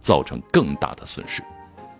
造成更大的损失。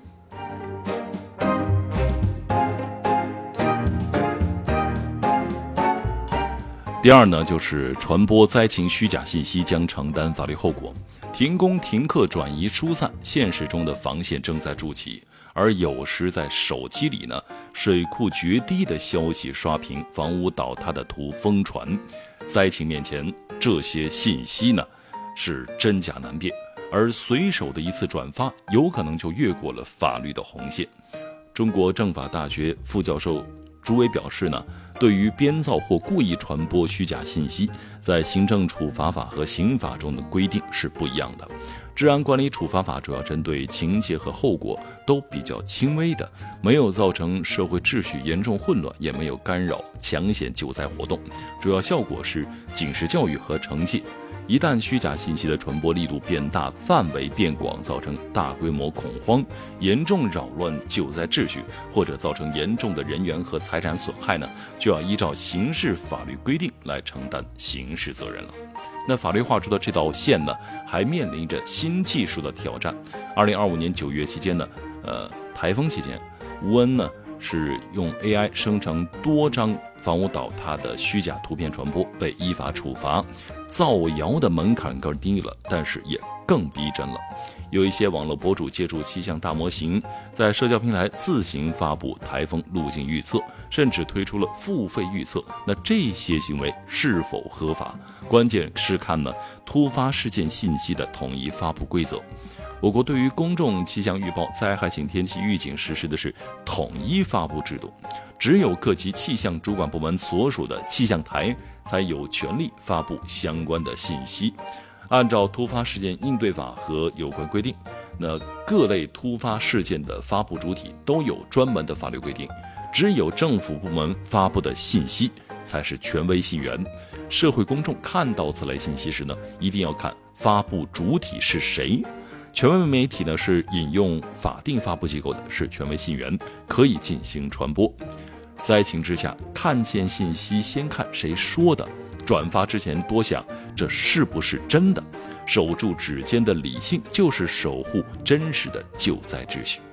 第二呢，就是传播灾情虚假信息将承担法律后果。停工停课转移疏散，现实中的防线正在筑起，而有时在手机里呢，水库决堤的消息刷屏，房屋倒塌的图疯传。灾情面前，这些信息呢是真假难辨，而随手的一次转发，有可能就越过了法律的红线。中国政法大学副教授朱伟表示呢，对于编造或故意传播虚假信息，在行政处罚法和刑法中的规定是不一样的。治安管理处罚法主要针对情节和后果都比较轻微的，没有造成社会秩序严重混乱，也没有干扰抢险救灾活动，主要效果是警示教育和惩戒。一旦虚假信息的传播力度变大，范围变广，造成大规模恐慌，严重扰乱救灾秩序，或者造成严重的人员和财产损害呢，就要依照刑事法律规定来承担刑事责任了。那法律画出的这道线呢，还面临着新技术的挑战。2025年9月期间呢，台风期间，吴恩呢是用 AI 生成多张房屋倒塌的虚假图片传播，被依法处罚。造谣的门槛更低了，但是也更逼真了。有一些网络博主借助气象大模型，在社交平台自行发布台风路径预测，甚至推出了付费预测。那这些行为是否合法？关键是看呢突发事件信息的统一发布规则。我国对于公众气象预报、灾害性天气预警实施的是统一发布制度，只有各级气象主管部门所属的气象台才有权利发布相关的信息。按照突发事件应对法和有关规定，那各类突发事件的发布主体都有专门的法律规定，只有政府部门发布的信息才是权威信源。社会公众看到此类信息时呢，一定要看发布主体是谁。权威媒体呢是引用法定发布机构的，是权威信源，可以进行传播。灾情之下，看见信息先看谁说的，转发之前多想这是不是真的。守住指尖的理性，就是守护真实的救灾秩序。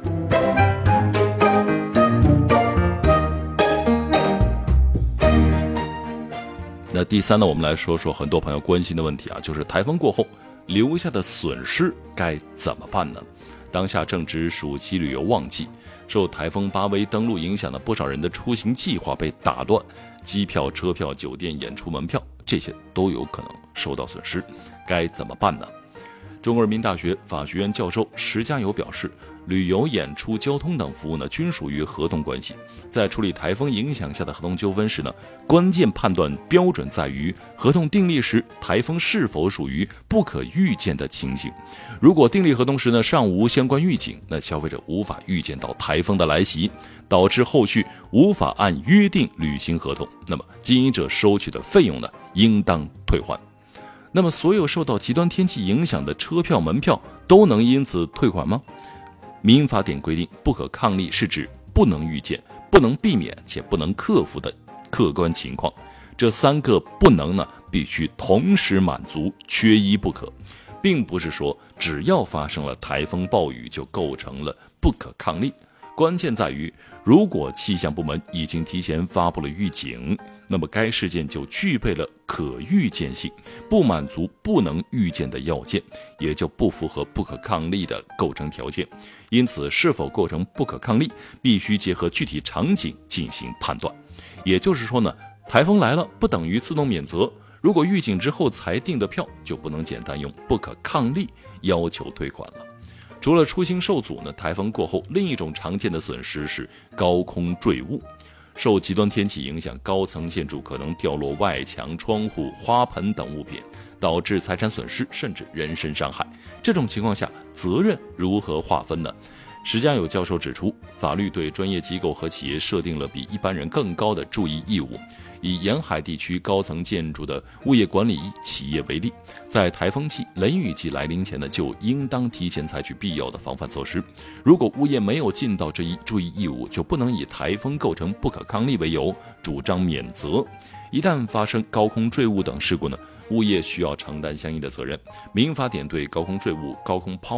那第三呢，我们来说说很多朋友关心的问题啊，就是台风过后留下的损失该怎么办呢？当下正值暑期旅游旺季，受台风巴威登陆影响的不少人的出行计划被打乱，机票、车票、酒店、演出门票，这些都有可能受到损失，该怎么办呢？中国人民大学法学院教授石家友表示，旅游、演出、交通等服务呢，均属于合同关系。在处理台风影响下的合同纠纷时呢，关键判断标准在于合同订立时台风是否属于不可预见的情形。如果订立合同时呢尚无相关预警，那消费者无法预见到台风的来袭，导致后续无法按约定履行合同，那么经营者收取的费用呢，应当退还。那么所有受到极端天气影响的车票、门票都能因此退还吗？民法典规定，不可抗力是指不能预见、不能避免且不能克服的客观情况。这三个不能呢，必须同时满足，缺一不可。并不是说只要发生了台风暴雨就构成了不可抗力。关键在于，如果气象部门已经提前发布了预警，那么该事件就具备了可预见性，不满足不能预见的要件，也就不符合不可抗力的构成条件。因此，是否构成不可抗力，必须结合具体场景进行判断。也就是说呢，台风来了不等于自动免责，如果预警之后才订的票，就不能简单用不可抗力要求退款了。除了出行受阻呢，台风过后另一种常见的损失是高空坠物。受极端天气影响，高层建筑可能掉落外墙、窗户、花盆等物品，导致财产损失甚至人身伤害。这种情况下，责任如何划分呢？石家友教授指出，法律对专业机构和企业设定了比一般人更高的注意义务。以沿海地区高层建筑的物业管理企业为例，在台风季、雷雨季来临前呢，就应当提前采取必要的防范措施。如果物业没有尽到这一注意义务，就不能以台风构成不可抗力为由主张免责。一旦发生高空坠物等事故呢，物业需要承担相应的责任。民法典对高空坠物、高空抛